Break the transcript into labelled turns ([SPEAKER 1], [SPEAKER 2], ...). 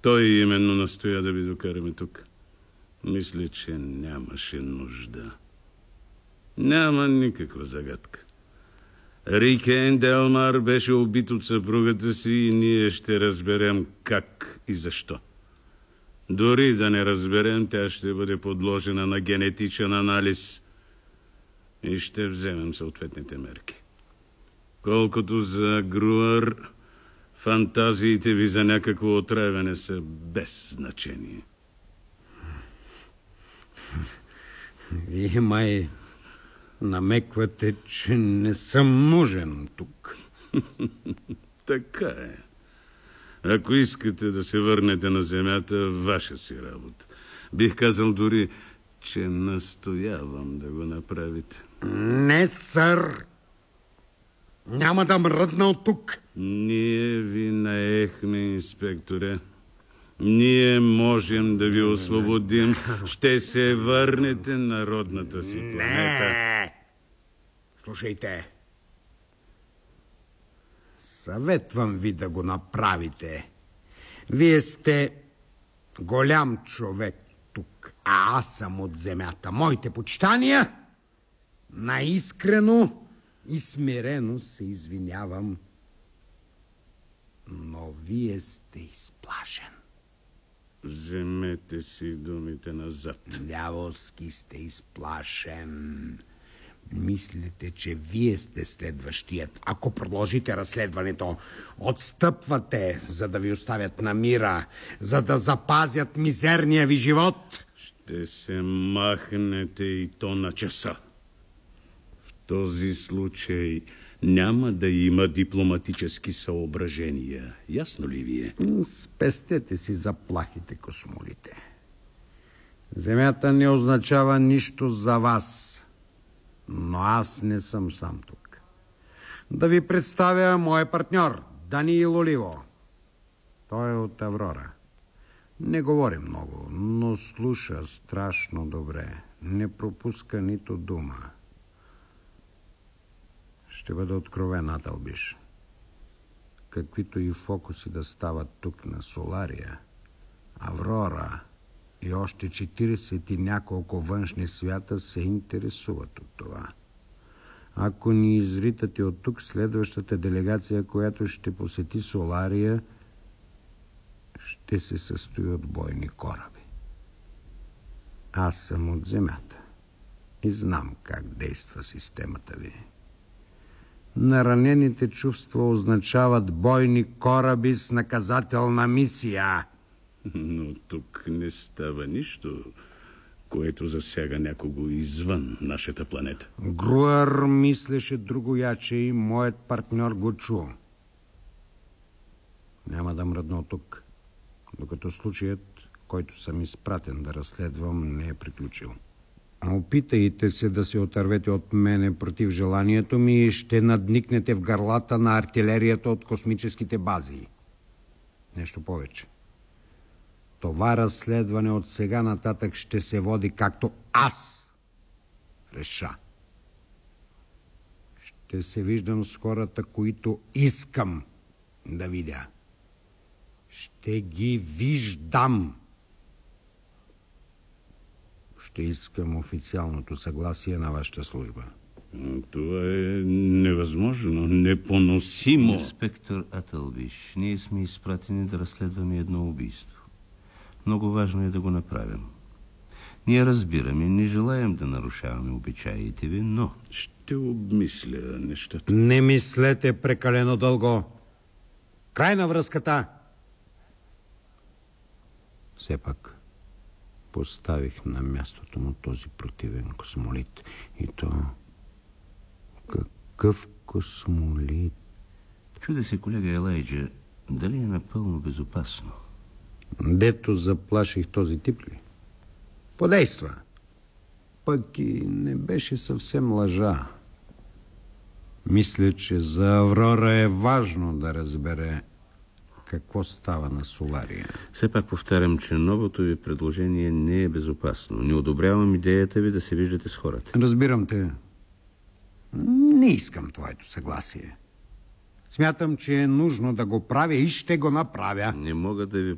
[SPEAKER 1] Той именно настоя да ви докараме тук. Мисля, че нямаше нужда. Няма никаква загадка. Рикен Делмар беше убит от съпругата си и ние ще разберем как и защо. Дори да не разберем, тя ще бъде подложена на генетичен анализ и ще вземем съответните мерки. Колкото за Груър, фантазиите ви за някакво отравяне са без значение.
[SPEAKER 2] Вие май намеквате, че не съм нужен тук.
[SPEAKER 1] Така е. Ако искате да се върнете на земята, ваша си работа. Бих казал дори, че настоявам да го направите.
[SPEAKER 2] Не, сър. Няма да мръдна от тук.
[SPEAKER 1] Ние ви наехме, инспекторе. Ние можем да ви освободим. Ще се върнете на родната си планета.
[SPEAKER 2] Не! Слушайте. Съветвам ви да го направите. Вие сте голям човек тук, а аз съм от земята. Моите почитания, наискрено и смирено се извинявам. Но вие сте изплашен.
[SPEAKER 1] Вземете си думите назад.
[SPEAKER 2] Дяволски сте изплашен. Мислите, че вие сте следващият. Ако продължите разследването, отстъпвате, за да ви оставят на мира, за да запазят мизерния ви живот.
[SPEAKER 1] Ще се махнете и то на часа. В този случай няма да има дипломатически съображения. Ясно ли ви е?
[SPEAKER 2] Спестете си заплахите, космолите. Земята не означава нищо за вас. Но аз не съм сам тук. Да ви представя моя партньор, Даниил Оливо. Той е от Аврора. Не говори много, но слуша страшно добре. Не пропуска нито дума. Ще бъда откровен, Атълбиш. Каквито и фокуси да стават тук на Солария, Аврора и още 40 и няколко външни свята се интересуват от това. Ако ни изритате от тук, следващата делегация, която ще посети Солария, ще се състои от бойни кораби. Аз съм от земята и знам как действа системата ви. Наранените чувства означават бойни кораби с наказателна мисия.
[SPEAKER 1] Но тук не става нищо, което засяга някого извън нашата планета.
[SPEAKER 2] Груър мислеше другояче и моят партньор го чу. Няма да мръдна от тук, докато случаят, който съм изпратен да разследвам, не е приключил. Опитайте се да се отървете от мене против желанието ми и ще надникнете в гърлата на артилерията от космическите бази. Нещо повече. Това разследване от сега нататък ще се води както аз реша. Ще се виждам с хората, които искам да видя. Ще ги виждам. Ще искам официалното съгласие на вашата служба.
[SPEAKER 1] Това е невъзможно, непоносимо.
[SPEAKER 3] Инспектор Атълбиш, ние сме изпратени да разследваме едно убийство. Много важно е да го направим. Ние разбираме, не желаем да нарушаваме обичаите ви, но...
[SPEAKER 1] Ще обмисля нещата.
[SPEAKER 2] Не мислете прекалено дълго. Край на връзката. Все пак поставих на мястото му този противен космолит. И то... Какъв космолит?
[SPEAKER 3] Чудя се, колега Елайджа, дали е напълно безопасно?
[SPEAKER 2] Дето заплаших този тип ли? Подейства. Пък и не беше съвсем лъжа. Мисля, че за Аврора е важно да разбере какво става на Солария.
[SPEAKER 3] Все пак повтарям, че новото ви предложение не е безопасно. Не одобрявам идеята ви да се виждате с хората.
[SPEAKER 2] Разбирам те. Не искам твоето съгласие. Смятам, че е нужно да го правя и ще го направя.
[SPEAKER 3] Не мога да ви